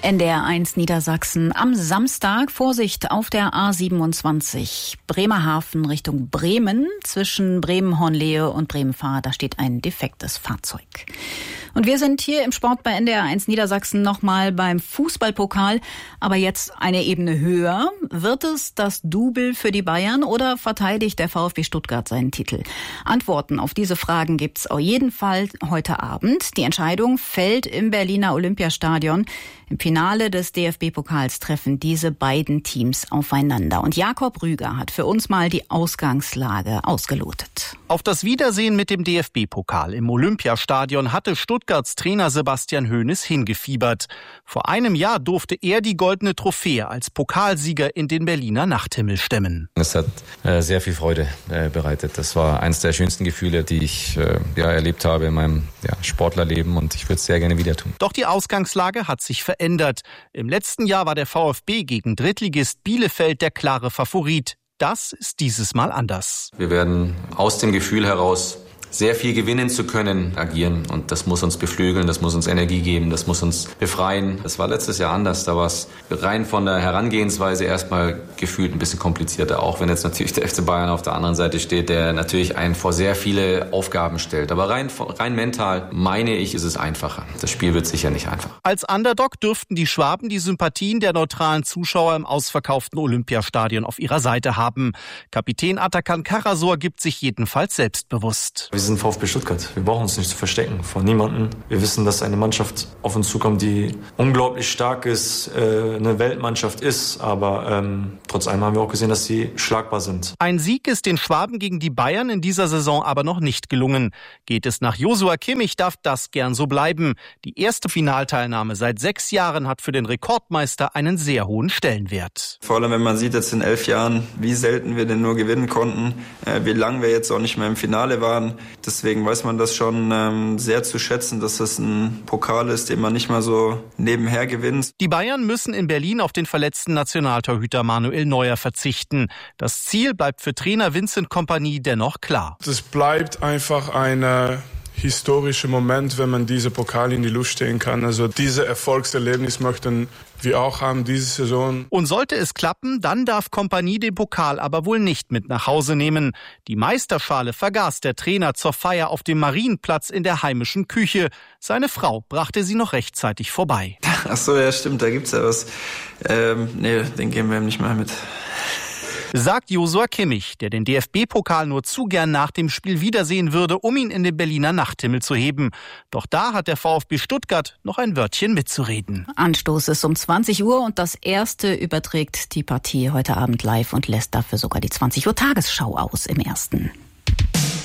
NDR1 Niedersachsen. Am Samstag Vorsicht auf der A27 Bremerhaven Richtung Bremen. Zwischen Bremen-Hornlehe und Bremen-Fahr, da steht ein defektes Fahrzeug. Und wir sind hier im Sport bei NDR1 Niedersachsen nochmal beim Fußballpokal. Aber jetzt eine Ebene höher. Wird es das Double für die Bayern oder verteidigt der VfB Stuttgart seinen Titel? Antworten auf diese Fragen gibt's auf jeden Fall heute Abend. Die Entscheidung fällt im Berliner Olympiastadion. Im Finale des DFB-Pokals treffen diese beiden Teams aufeinander. Und Jakob Rüger hat für uns mal die Ausgangslage ausgelotet. Auf das Wiedersehen mit dem DFB-Pokal im Olympiastadion hatte Stuttgarts Trainer Sebastian Hoeneß hingefiebert. Vor einem Jahr durfte er die goldene Trophäe als Pokalsieger in den Berliner Nachthimmel stemmen. Es hat sehr viel Freude bereitet. Das war eines der schönsten Gefühle, die ich erlebt habe in meinem Sportlerleben, und ich würde es sehr gerne wieder tun. Doch die Ausgangslage hat sich verändert. Im letzten Jahr war der VfB gegen Drittligist Bielefeld der klare Favorit. Das ist dieses Mal anders. Wir werden aus dem Gefühl heraus, sehr viel gewinnen zu können, agieren. Und das muss uns beflügeln, das muss uns Energie geben, das muss uns befreien. Das war letztes Jahr anders. Da war es rein von der Herangehensweise erstmal gefühlt ein bisschen komplizierter. Auch wenn jetzt natürlich der FC Bayern auf der anderen Seite steht, der natürlich einen vor sehr viele Aufgaben stellt. Aber rein mental, meine ich, ist es einfacher. Das Spiel wird sicher nicht einfach. Als Underdog dürften die Schwaben die Sympathien der neutralen Zuschauer im ausverkauften Olympiastadion auf ihrer Seite haben. Kapitän Atakan Karasor gibt sich jedenfalls selbstbewusst. Wir sind VfB Stuttgart. Wir brauchen uns nicht zu verstecken vor niemandem. Wir wissen, dass eine Mannschaft auf uns zukommt, die unglaublich stark ist, eine Weltmannschaft ist. Aber trotz allem haben wir auch gesehen, dass sie schlagbar sind. Ein Sieg ist den Schwaben gegen die Bayern in dieser Saison aber noch nicht gelungen. Geht es nach Joshua Kimmich, darf das gern so bleiben. Die erste Finalteilnahme seit 6 Jahren hat für den Rekordmeister einen sehr hohen Stellenwert. Vor allem, wenn man sieht jetzt in 11 Jahren, wie selten wir denn nur gewinnen konnten, wie lange wir jetzt auch nicht mehr im Finale waren. Deswegen weiß man das schon sehr zu schätzen, dass das ein Pokal ist, den man nicht mal so nebenher gewinnt. Die Bayern müssen in Berlin auf den verletzten Nationaltorhüter Manuel Neuer verzichten. Das Ziel bleibt für Trainer Vincent Kompany dennoch klar. Es bleibt einfach ein historischer Moment, wenn man diese Pokal in die Luft stehen kann. Also diese Erfolgserlebnis möchten wir auch haben diese Saison. Und sollte es klappen, dann darf Kompany den Pokal aber wohl nicht mit nach Hause nehmen. Die Meisterschale vergaß der Trainer zur Feier auf dem Marienplatz in der heimischen Küche. Seine Frau brachte sie noch rechtzeitig vorbei. Ach so, ja stimmt, da gibt's ja was. Nee, den geben wir ihm nicht mal mit. Sagt Joshua Kimmich, der den DFB-Pokal nur zu gern nach dem Spiel wiedersehen würde, um ihn in den Berliner Nachthimmel zu heben. Doch da hat der VfB Stuttgart noch ein Wörtchen mitzureden. Anstoß ist um 20 Uhr und das Erste überträgt die Partie heute Abend live und lässt dafür sogar die 20 Uhr Tagesschau aus im Ersten.